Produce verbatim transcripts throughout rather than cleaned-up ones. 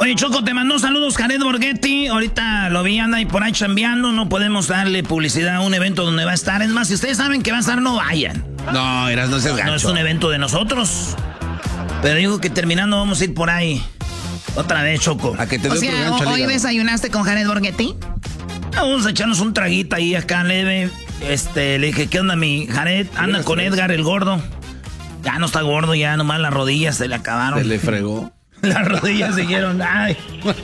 Oye, Choco, te mandó saludos Jared Borghetti. Ahorita lo vi, anda ahí por ahí chambeando. No podemos darle publicidad a un evento donde va a estar. Es más, si ustedes saben que va a estar, no vayan. No, eras no seas gacho. No es un evento de nosotros. Pero digo que terminando vamos a ir por ahí. Otra vez, Choco. A que te o sea, ¿hoy desayunaste con Jared Borghetti? Vamos a echarnos un traguito ahí acá leve. Este, le dije, ¿qué onda mi Jared? Anda con Edgar el gordo. Ya no está gordo, ya nomás las rodillas se le acabaron. Se le fregó. Las rodillas siguieron, ay.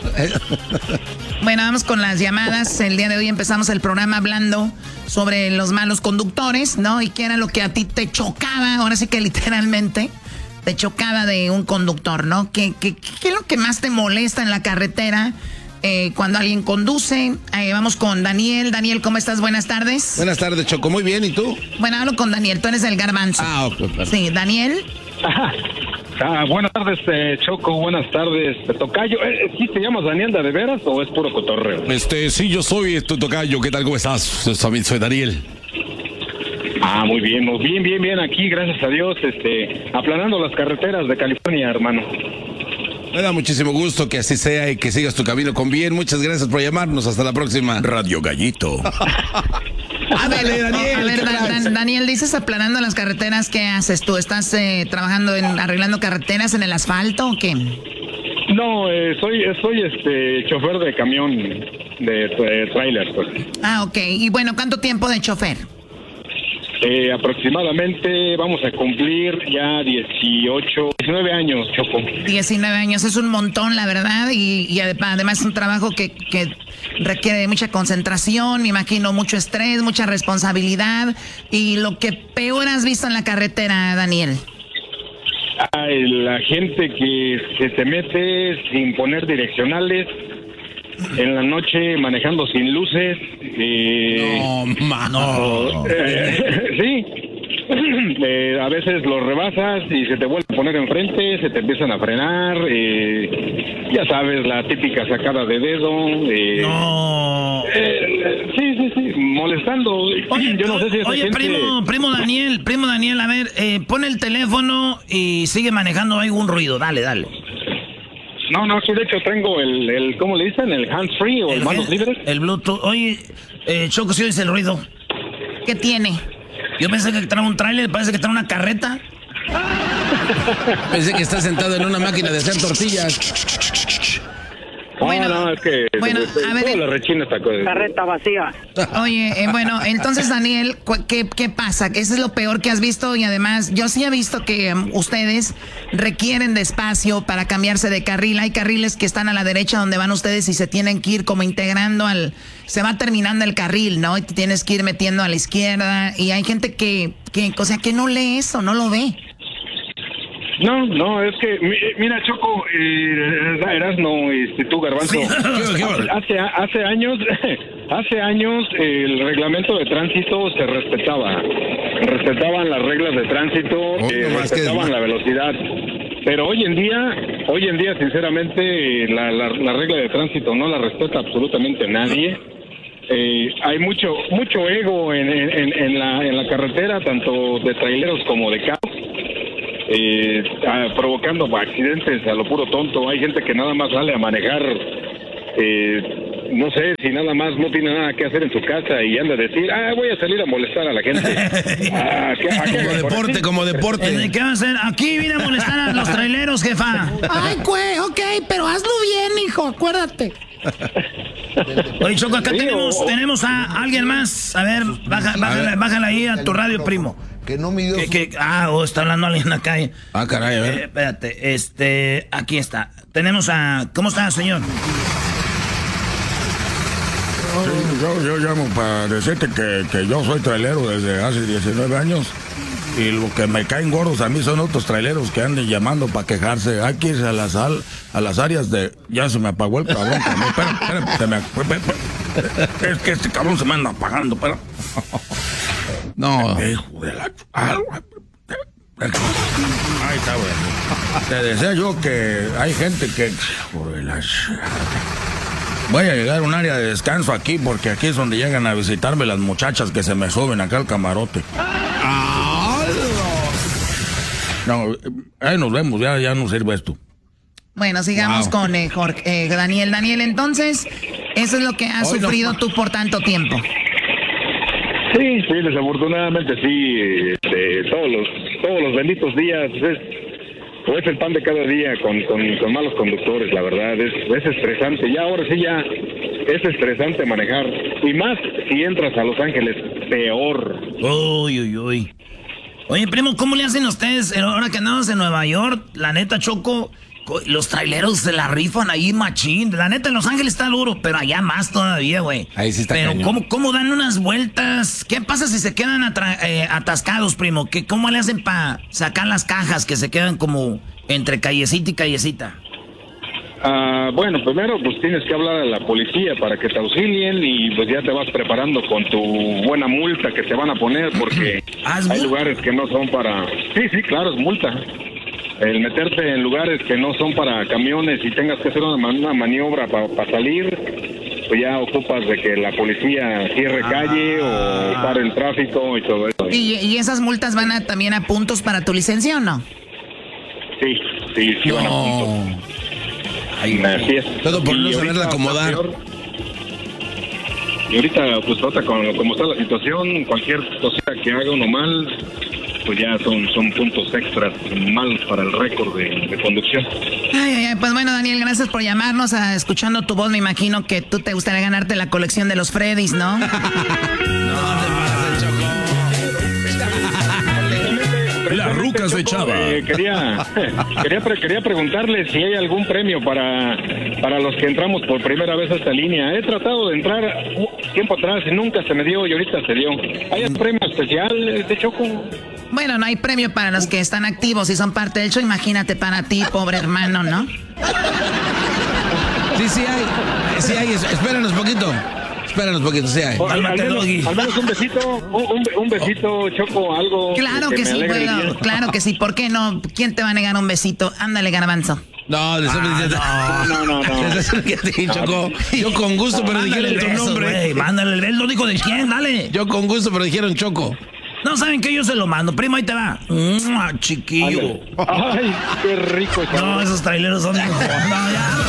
Bueno, vamos con las llamadas. El día de hoy empezamos el programa hablando sobre los malos conductores, ¿no? Y qué era lo que a ti te chocaba, ahora sí que literalmente te chocaba de un conductor, ¿no? ¿Qué, qué, qué es lo que más te molesta en la carretera eh, cuando alguien conduce? Eh, vamos con Daniel. Daniel, ¿cómo estás? Buenas tardes. Buenas tardes, Choco. Muy bien, ¿y tú? Bueno, hablo con Daniel. Tú eres el garbanzo. Ah, ok. Perdón. Sí, Daniel. Ajá. Ah, buenas tardes, eh, Choco, buenas tardes, Tocayo. Eh, ¿Sí te llamas Daniel de veras o es puro cotorreo? Este, sí, yo soy tu Tocayo. ¿Qué tal? ¿Cómo estás? Yo también soy Daniel. Ah, muy bien, muy bien, bien, bien, aquí, gracias a Dios, este, aplanando las carreteras de California, hermano. Me da muchísimo gusto que así sea y que sigas tu camino con bien. Muchas gracias por llamarnos. Hasta la próxima. Radio Gallito. Ándale, Daniel. A ver, Dan, Dan, Daniel, dices aplanando las carreteras, ¿qué haces tú? ¿Estás eh, trabajando en arreglando carreteras en el asfalto o qué? No, eh, soy, soy este chofer de camión, de, de trailer, pues. Ah, ok. Y bueno, ¿cuánto tiempo de chofer? Eh, aproximadamente vamos a cumplir ya dieciocho, diecinueve años, Choco. diecinueve años, es un montón, la verdad, y, y además es un trabajo que, que requiere mucha concentración, me imagino mucho estrés, mucha responsabilidad, y lo que peor has visto en la carretera, Daniel. Ay, la gente que se te mete sin poner direccionales, en la noche manejando sin luces. Eh, No, mano. Eh, sí. Eh, a veces los rebasas y se te vuelve a poner enfrente, se te empiezan a frenar. Eh, ya sabes, la típica sacada de dedo. Eh, No. Eh, sí, sí, sí. Molestando. Oye, yo no sé si esa oye gente... primo, primo Daniel, primo Daniel, a ver, eh, pon el teléfono y sigue manejando, hay un ruido. Dale, dale. No, no, sí, de hecho tengo el, el ¿cómo le dicen? El hands-free o el, manos libres. El Bluetooth. Oye, eh, Choco, ¿sí oyes el ruido? ¿Qué tiene? Yo pensé que trae un tráiler, parece que trae una carreta. Pensé que estás sentado en una máquina de hacer tortillas. Bueno, no, no, es que bueno, a ver, toda la rechina esta cosa. Carreta vacía. Oye, eh, bueno, entonces, Daniel, cu- ¿qué, ¿qué pasa? Eso es lo peor que has visto y además yo sí he visto que um, ustedes requieren de espacio para cambiarse de carril. Hay carriles que están a la derecha donde van ustedes y se tienen que ir como integrando al... Se va terminando el carril, ¿no? Y te tienes que ir metiendo a la izquierda y hay gente que, que o sea, que no lee eso, no lo ve. No, no, es que, mi- mira, Choco, eh, eras no, este, tú, Garbanzo. Hace, hace años, hace años el reglamento de tránsito se respetaba. Respetaban las reglas de tránsito, Oh, eh, no más que respetaban es- la velocidad. Pero hoy en día, hoy en día, sinceramente, la, la, la regla de tránsito no la respeta absolutamente nadie. Eh, hay mucho mucho ego en, en, en, la, en la carretera, tanto de traileros como de carros. Eh, ah, provocando accidentes a lo puro tonto. Hay gente que nada más sale a manejar, eh, no sé, si nada más no tiene nada que hacer en su casa y anda a decir, ah, voy a salir a molestar a la gente. Ah, ¿qué- a qué- Como deporte, como deporte. ¿Qué va a hacer? Aquí vine a molestar a los traileros, jefa. Ay, güey, ok, pero hazlo bien, hijo, acuérdate. Oye, Choco, acá Sí, tenemos, o- tenemos a alguien más. A ver, baja, bájala, bájala ahí a tu radio, primo. Que no midió Que, su- que, ah, oh, está hablando alguien en la calle. Ah, caray, a Eh, ver. espérate, este, aquí está. Tenemos a, ¿cómo está, señor? Yo, yo llamo para decirte que, que yo soy trailero desde hace diecinueve años y lo que me caen gordos a mí son otros traileros que anden llamando para quejarse. Hay que irse a las, al- a las áreas de... Ya se me apagó el cabrón. también. Espera, espera, se me... espera, espera. Es que este cabrón se me anda apagando, pero... No. Hijo de la... ah, Ahí está, güey. Te decía yo que hay gente que... Hijo de la... Voy a llegar a un área de descanso aquí porque aquí es donde llegan a visitarme las muchachas que se me suben acá al camarote. No, ahí nos vemos, ya, ya no sirve esto. Bueno, sigamos wow. con eh, Jorge, eh, Daniel. Daniel, entonces, eso es lo que has Hoy sufrido no. tú por tanto tiempo. Sí, sí, desafortunadamente sí. Este, todos los todos los benditos días es, o es el pan de cada día con, con, con malos conductores, la verdad. Es, es estresante. Ya ahora sí ya es estresante manejar. Y más si entras a Los Ángeles, peor. Uy, uy, uy. Oye, primo, ¿cómo le hacen ustedes ahora que andamos en Nueva York? La neta, Choco, los traileros se la rifan ahí machín. La neta, en Los Ángeles está duro, pero allá más todavía, güey. Ahí sí está Pero cañón. ¿cómo, ¿cómo dan unas vueltas? ¿Qué pasa si se quedan atra- eh, atascados, primo? ¿Qué, ¿Cómo le hacen para sacar las cajas que se quedan como entre callecita y callecita? Ah, bueno, primero pues tienes que hablar a la policía para que te auxilien y pues ya te vas preparando con tu buena multa que te van a poner porque hay lugares que no son para... Sí, sí, claro, es multa. El meterte en lugares que no son para camiones y tengas que hacer una, man- una maniobra para pa salir, pues ya ocupas de que la policía cierre calle ah. o pare el tráfico y todo eso. ¿Y, y esas multas van a, también a puntos para tu licencia o no? Sí, sí, sí no. van a puntos. Ay, Así es. Todo por y no saberla acomodar. Y ahorita, pues, trata con como está la situación, cualquier cosita que haga uno mal, pues ya son, son puntos extras malos para el récord de, de conducción. Ay, ay, ay, pues bueno, Daniel, gracias por llamarnos. A, escuchando tu voz, me imagino que tú te gustaría ganarte la colección de los Freddys, ¿no? No te pases, Choco. Las rucas de Chava. Eh, quería, quería, pre- quería preguntarle si hay algún premio para, para los que entramos por primera vez a esta línea. He tratado de entrar uh, tiempo atrás y nunca se me dio y ahorita se dio. ¿Hay un premio especial de Choco? Bueno, no hay premio para los que están activos y son parte del show. Imagínate para ti, pobre hermano, ¿no? Sí, sí hay. Sí hay. Espéranos poquito. Espéranos poquito, sí hay. O, al, al, menos, al menos un besito, un, un, un besito, Choco, algo. Claro que, que sí, bueno, claro que sí. ¿Por qué no? ¿Quién te va a negar un besito? Ándale, Garbanzo. No, les ah, no, no, no. no. Choco. Yo con gusto, pero dijeron tu nombre. Wey, mándale el beso, no dijo de quién, dale. Yo con gusto, pero dijeron Choco. No, ¿saben qué? Yo se lo mando. Primo, ahí te va. ¡Mua, chiquillo! Ay, qué rico. No, esos traileros son... No, ya,